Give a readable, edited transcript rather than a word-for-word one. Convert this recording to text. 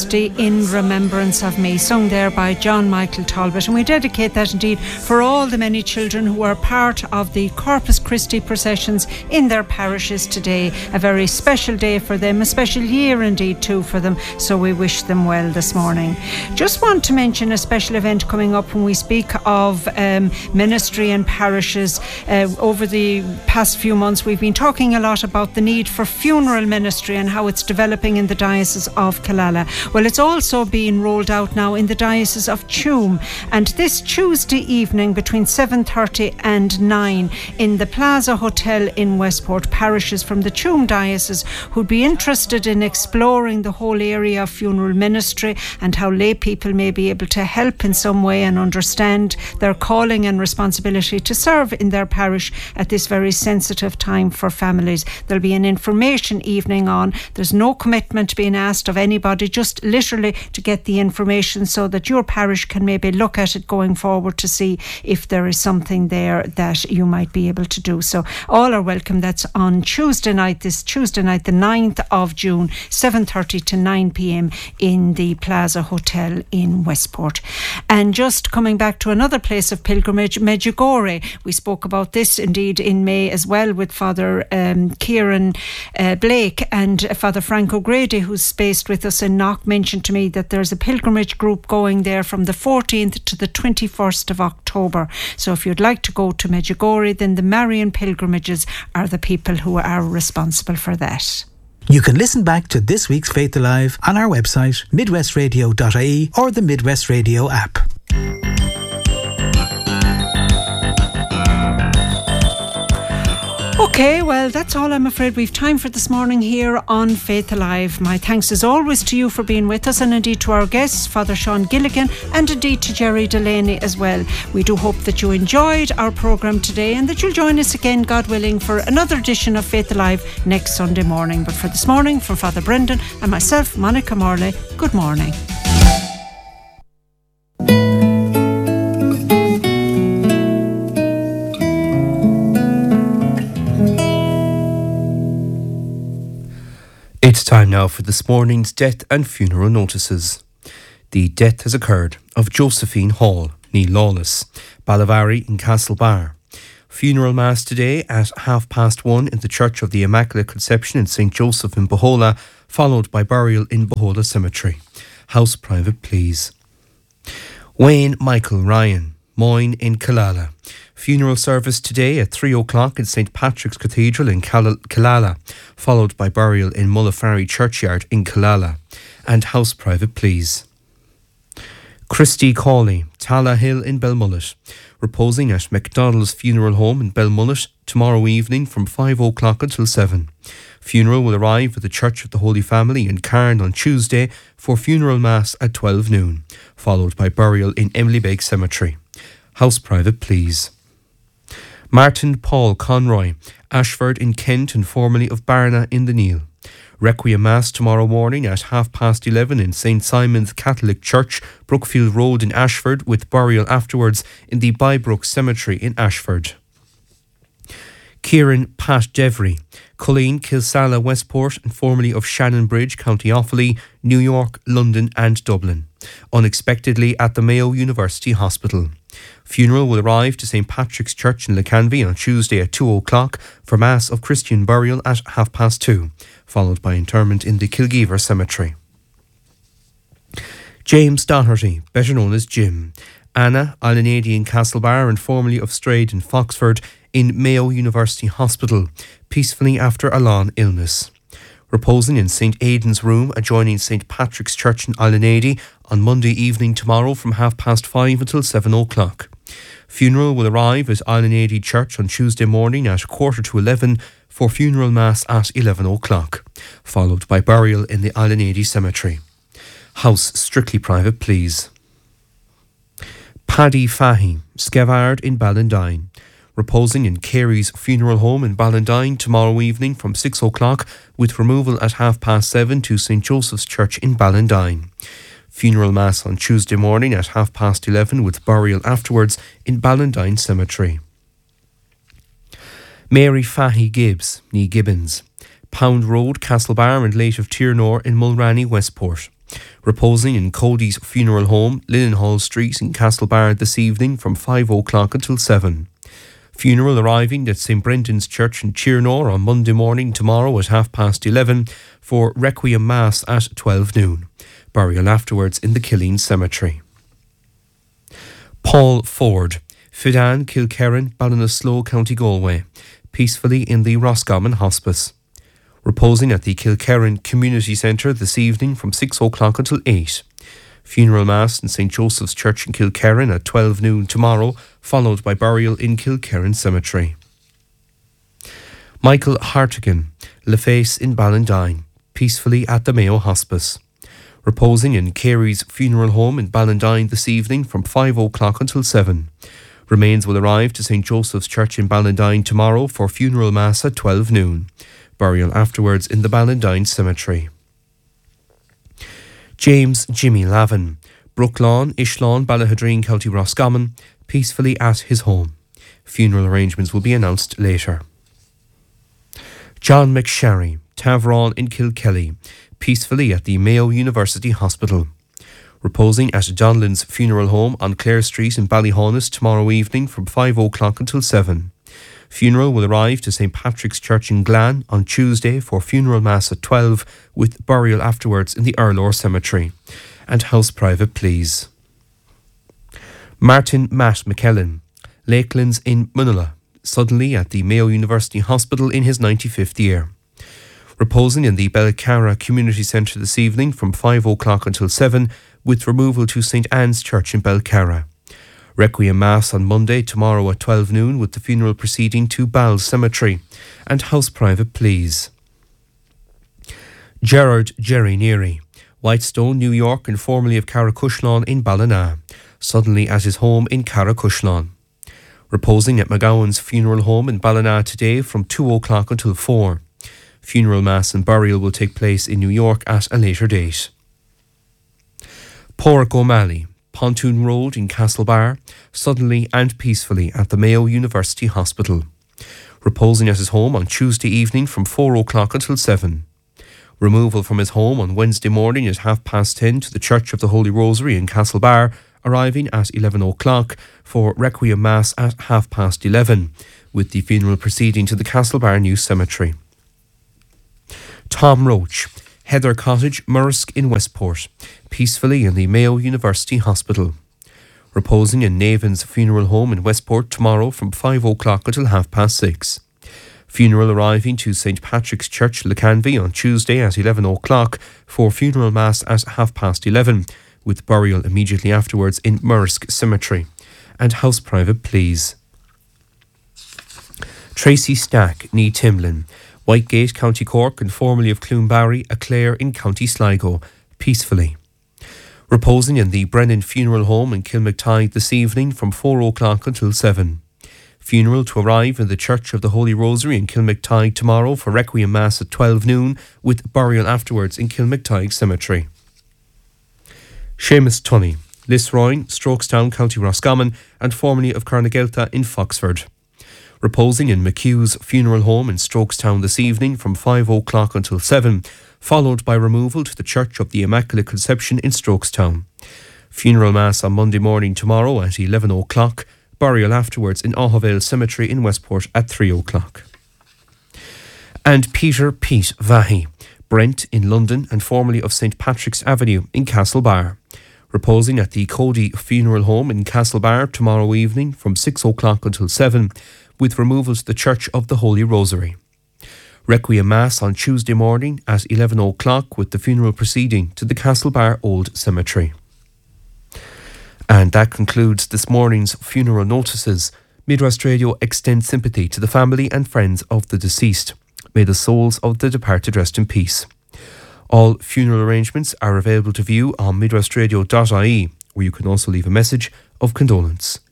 In Remembrance of Me, sung there by John Michael Talbot, and we dedicate that indeed for all the many children who are part of the Corpus Christi processions in their parishes today. A very special day for them, a special year indeed too for them, so we wish them well this morning. Just want to mention a special event coming up when we speak of ministry and parishes. Over the past few months we've been talking a lot about the need for funeral ministry and how it's developing in the Diocese of Killala. Well, it's also being rolled out now in the Diocese of Tuam, and this Tuesday evening between 7:30 and 9 in the Plaza Hotel in Westport, parishes from the Tuam Diocese who'd be interested in exploring the whole area of funeral ministry and how lay people may be able to help in some way and understand their calling and responsibility to serve in their parish at this very sensitive time for families. There'll be an information evening on. There's no commitment being asked of anybody, just literally to get the information so that your parish can maybe look at it going forward to see if there is something there that you might be able to do. So all are welcome. That's on Tuesday night, this Tuesday night, the 9th of June, 7:30 to 9 p.m. in the Plaza Hotel in Westport. And just coming back to another place of pilgrimage, Medjugorje. We spoke about this indeed in May as well with Father Kieran Blake and Father Frank O'Grady, who's based with us in Knock, mentioned to me that there's a pilgrimage group going there from the 14th to the 21st of October. So if you'd like to go to Medjugorje, then the Marian Pilgrimages are the people who are responsible for that. You can listen back to this week's Faith Alive on our website, midwestradio.ie, or the Midwest Radio app. Okay, well, that's all I'm afraid we've time for this morning here on Faith Alive. My thanks as always to you for being with us, and indeed to our guests, Father Sean Gilligan, and indeed to Jerry Delaney as well. We do hope that you enjoyed our programme today and that you'll join us again, God willing, for another edition of Faith Alive next Sunday morning. But for this morning, from Father Brendan and myself, Monica Morley, good morning. It's time now for this morning's death and funeral notices. The death has occurred of Josephine Hall, ní Lawless, Ballavari in Castlebar. Funeral mass today at 1:30 in the Church of the Immaculate Conception in St. Joseph in Bohola, followed by burial in Bohola Cemetery. House private, please. Wayne Michael Ryan, Moyne in Killala. Funeral service today at 3:00 in St. Patrick's Cathedral in Killala, followed by burial in Mullafarry Churchyard in Killala. And house private, please. Christy Cawley, Tala Hill in Belmullet, reposing at McDonald's Funeral Home in Belmullet tomorrow evening from 5:00 until 7. Funeral will arrive at the Church of the Holy Family in Cairn on Tuesday for funeral mass at 12 noon, followed by burial in Emily Beg Cemetery. House private, please. Martin Paul Conroy, Ashford in Kent and formerly of Barna in the Neil. Requiem Mass tomorrow morning at 11:30 in St. Simon's Catholic Church, Brookfield Road in Ashford, with burial afterwards in the Bybrook Cemetery in Ashford. Kieran Pat Devry, Colleen, Kilsalla, Westport and formerly of Shannonbridge, County Offaly, New York, London and Dublin. Unexpectedly at the Mayo University Hospital. Funeral will arrive to St. Patrick's Church in Lecanvy on Tuesday at 2:00 for Mass of Christian burial at 2:30, followed by interment in the Kilgeever Cemetery. James Doherty, better known as Jim. Anna, Islanady in Castlebar and formerly of Strayed in Foxford, in Mayo University Hospital, peacefully after a long illness. Reposing in St. Aidan's room adjoining St. Patrick's Church in Islanady on Monday evening tomorrow from 5:30 until 7:00. Funeral will arrive at Islanady Church on Tuesday morning at 11:15 for funeral mass at 11:00, followed by burial in the Islanady Cemetery. House strictly private, please. Paddy Fahy, Skevard in Ballandine, reposing in Carey's Funeral Home in Ballandine tomorrow evening from 6:00 with removal at 7:30 to St. Joseph's Church in Ballandine. Funeral Mass on Tuesday morning at 11:30 with burial afterwards in Ballandine Cemetery. Mary Fahy Gibbs, ní Gibbons, Pound Road, Castlebar and late of Tiernor in Mulranny, Westport. Reposing in Cody's funeral home, Lillenhall Street in Castlebar this evening from 5 o'clock until 7. Funeral arriving at St Brendan's Church in Chirnor on Monday morning tomorrow at 11:30 for Requiem Mass at 12 noon. Burial afterwards in the Killeen Cemetery. Paul Ford, Fidan, Kilkerran, Ballinasloe, County Galway, peacefully in the Roscommon Hospice. Reposing at the Kilkerran Community Centre this evening from 6 o'clock until 8. Funeral Mass in St Joseph's Church in Kilkerran at 12 noon tomorrow, followed by burial in Kilkerran Cemetery. Michael Hartigan, Leface in Ballandine, peacefully at the Mayo Hospice. Reposing in Carey's funeral home in Ballandine this evening from 5 o'clock until 7. Remains will arrive to St Joseph's Church in Ballandine tomorrow for funeral mass at 12 noon. Burial afterwards in the Ballandine Cemetery. James Jimmy Lavin, Brooklawn, Ishlawn, Ballahadreen, County Roscommon, peacefully at his home. Funeral arrangements will be announced later. John McSherry, Tavron in Kilkelly, peacefully at the Mayo University Hospital. Reposing at Donlan's funeral home on Clare Street in Ballyhonus tomorrow evening from 5 o'clock until 7. Funeral will arrive to St Patrick's Church in Glan on Tuesday for funeral mass at 12 with burial afterwards in the Erlore Cemetery. And house private please. Martin Matt McKellen, Lakelands in Manila, suddenly at the Mayo University Hospital in his 95th year. Reposing in the Belcara Community Centre this evening from 5 o'clock until 7 with removal to St Anne's Church in Belcara. Requiem Mass on Monday tomorrow at 12 noon with the funeral proceeding to Ball Cemetery. And house private please. Gerard Jerry Neary, Whitestone, New York and formerly of Carracushlawn in Ballina, suddenly at his home in Carracushlawn. Reposing at McGowan's funeral home in Ballina today from 2 o'clock until 4. Funeral mass and burial will take place in New York at a later date. Pádraig O'Malley, Pontoon Road in Castlebar, suddenly and peacefully at the Mayo University Hospital. Reposing at his home on Tuesday evening from 4 o'clock until 7. Removal from his home on Wednesday morning at 10:30 to the Church of the Holy Rosary in Castlebar, arriving at 11 o'clock for Requiem Mass at 11:30, with the funeral proceeding to the Castlebar New Cemetery. Tom Roach, Heather Cottage, Murrisk in Westport, peacefully in the Mayo University Hospital. Reposing in Navan's funeral home in Westport tomorrow from 5 o'clock until 6:30. Funeral arriving to St Patrick's Church, Lecanvy on Tuesday at 11 o'clock for funeral mass at 11:30, with burial immediately afterwards in Murrisk Cemetery. And house private please. Tracy Stack, née Timlin, Whitegate, County Cork and formerly of Cloonbarry, a Clare in County Sligo, peacefully. Reposing in the Brennan Funeral Home in Kilmactide this evening from 4 o'clock until 7. Funeral to arrive in the Church of the Holy Rosary in Kilmactide tomorrow for Requiem Mass at 12 noon with burial afterwards in Kilmactide Cemetery. Seamus Tunney, Lisroyne, Strokestown, County Roscommon and formerly of Carnegelta in Foxford. Reposing in McHugh's funeral home in Strokestown this evening from 5 o'clock until 7, followed by removal to the Church of the Immaculate Conception in Strokestown. Funeral Mass on Monday morning tomorrow at 11 o'clock, burial afterwards in Auhavale Cemetery in Westport at 3 o'clock. And Peter Pete Vahi, Brent in London and formerly of St Patrick's Avenue in Castlebar. Reposing at the Cody Funeral Home in Castlebar tomorrow evening from 6 o'clock until 7, with removal to the Church of the Holy Rosary. Requiem Mass on Tuesday morning at 11 o'clock with the funeral proceeding to the Castlebar Old Cemetery. And that concludes this morning's funeral notices. Midwest Radio extends sympathy to the family and friends of the deceased. May the souls of the departed rest in peace. All funeral arrangements are available to view on midwestradio.ie, where you can also leave a message of condolence.